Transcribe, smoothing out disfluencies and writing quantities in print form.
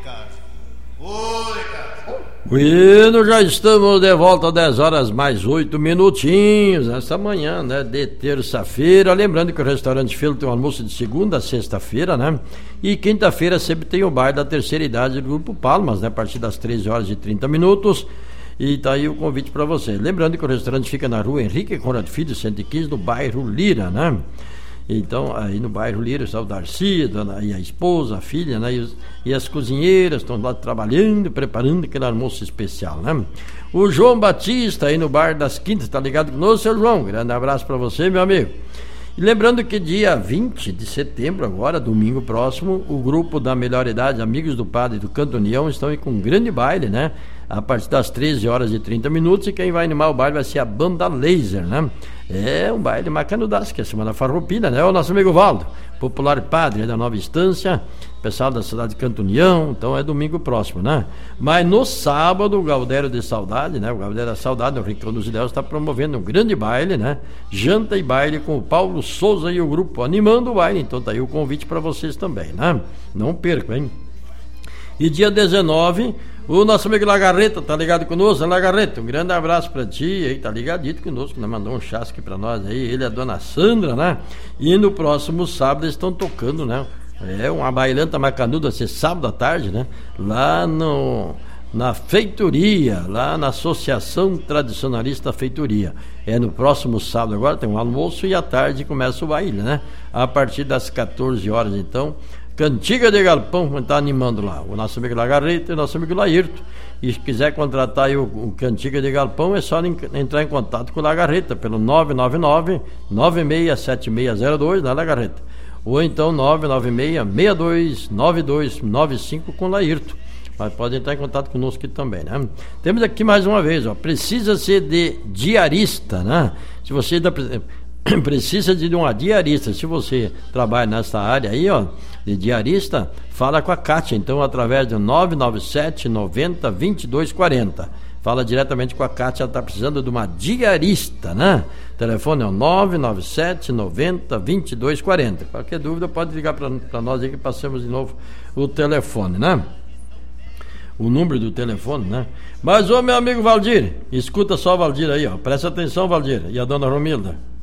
Bueno, já estamos de volta, 10 horas mais 8 minutinhos, essa manhã, né, de terça-feira. Lembrando que o restaurante Filo tem um almoço de segunda a sexta-feira, né? E quinta-feira sempre tem o bar da terceira idade do Grupo Palmas, né? A partir das 13 horas e 30 minutos. E tá aí o convite para você. Lembrando que o restaurante fica na rua Henrique Conrad Filho, 115, no bairro Lira, né? Então, aí no bairro Lira está o Darcy, e a esposa, a filha, né? E as cozinheiras estão lá trabalhando, preparando aquele almoço especial, né? O João Batista aí no Bar das Quintas, tá ligado conosco, seu João? Grande abraço para você, meu amigo. E lembrando que dia 20 de setembro, agora, domingo próximo, o grupo da Melhor Idade, Amigos do Padre do Canto União, estão aí com um grande baile, né? A partir das 13 horas e 30 minutos, e quem vai animar o baile vai ser a Banda Laser, né? É um baile macanudaço, que é a Semana Farroupilha, né? O nosso amigo Valdo, popular padre da Nova Estância, pessoal da cidade de Canto União, então é domingo próximo, né? Mas no sábado, o Galdério de Saudade, né? O Galdério da Saudade, o Rincão dos Ilhéus, está promovendo um grande baile, né? Janta e baile com o Paulo Souza e o grupo animando o baile, então tá aí o convite para vocês também, né? Não percam, hein? E dia 19, o nosso amigo Lagarreta, tá ligado conosco? Lagarreta, um grande abraço pra ti, aí, tá ligadito conosco, né? Mandou um chasque pra nós aí, ele e a dona Sandra, né? E no próximo sábado eles estão tocando, né? É uma bailanta macanuda, ser sábado à tarde, né? Lá na feitoria, lá na Associação Tradicionalista Feitoria. É no próximo sábado agora, tem um almoço e à tarde começa o baile, né? A partir das 14 horas, então, Cantiga de Galpão vai estar animando lá. O nosso amigo Lagarreta e o nosso amigo Laírto. E se quiser contratar aí o Cantiga de Galpão, é só entrar em contato com o Lagarreta pelo 999-967602, né, Lagarreta? Ou então 996-629295 com o Laírto. Mas pode entrar em contato conosco aqui também, né? Temos aqui mais uma vez, ó, precisa ser de diarista, né? Se você ainda precisa de uma diarista, se você trabalha nessa área aí, ó, de diarista, fala com a Kátia, então, através do 997 90 22 40. Fala diretamente com a Kátia, ela está precisando de uma diarista, né? O telefone é o 997 90 22 40. Qualquer dúvida pode ligar para nós aí que passamos de novo o telefone, né? O número do telefone, né? Mas, ô meu amigo Valdir, escuta só o Valdir aí, ó. Presta atenção, Valdir, e a dona Romilda.